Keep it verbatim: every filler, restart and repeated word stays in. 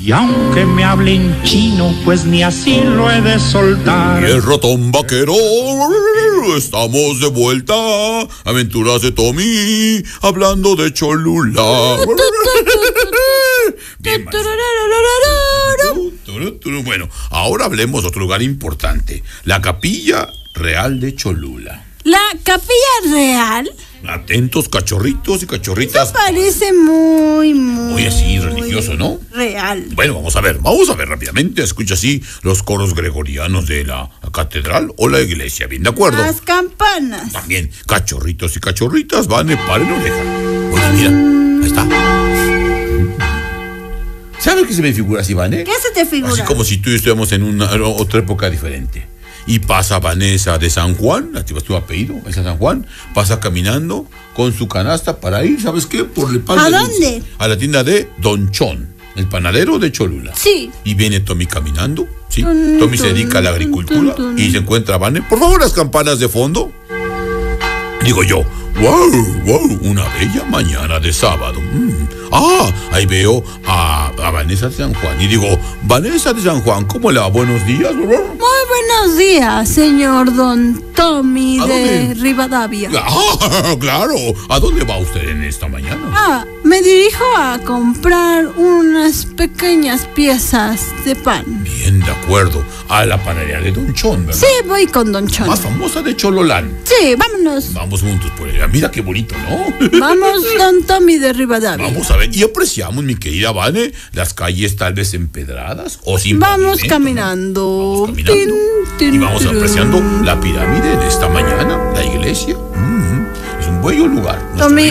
Y aunque me hablen chino, pues ni así lo he de soltar. Y el ratón vaquero, estamos de vuelta. Aventuras de Tommy, hablando de Cholula. Bien, bueno, ahora hablemos de otro lugar importante. La Capilla Real de Cholula. ¿La Capilla Real? Atentos, cachorritos y cachorritas. Eso parece muy, muy... Muy así, religioso, ¿no? Real. Bueno, vamos a ver, vamos a ver rápidamente. Escucha así los coros gregorianos de la catedral o la iglesia, ¿bien de acuerdo? Las campanas. También, cachorritos y cachorritas van de par en oreja. Oye, mira, ahí está. ¿Sabes qué se me figura así, Vane? ¿Qué se te figura? Así como si tú y yo estuviéramos en una otra época diferente. Y pasa Vanessa de San Juan, la tu apellido, es San Juan, pasa caminando con su canasta para ir, ¿sabes qué? Por el pan ¿A de dónde? dulce, a la tienda de Don Chon, el panadero de Cholula. Sí. Y viene Tommy caminando, ¿sí? Tun, Tommy se tun, dedica a la agricultura tun, tun. y se encuentra a Vane. Por favor, las campanas de fondo. Digo yo, wow, wow, una bella mañana de sábado. Mm. Ah, ahí veo a, a Vanessa de San Juan. Y digo, Vanessa de San Juan, ¿cómo le va? Buenos días. Muy buenos días, señor Don Tommy ¿A de dónde? Rivadavia. Ah, claro. ¿A dónde va usted en esta mañana? Ah, me dirijo a comprar unas pequeñas piezas de pan. Bien, de acuerdo. A la panadería de Don Chon, ¿verdad? Sí, voy con Don Chon. Más famosa de Chololán. Sí, vámonos. Vamos juntos por ella. Mira qué bonito, ¿no? Vamos, Don Tommy de Rivadavia. Vamos a ver. Y apreciamos, mi querida Vane, las calles tal vez empedradas o sin Vamos pavimento, caminando. ¿no? Vamos caminando. Tin, tin, Y vamos tin. apreciando la pirámide de esta mañana, la iglesia. Mm, es un bello lugar. Nuestro Tommy,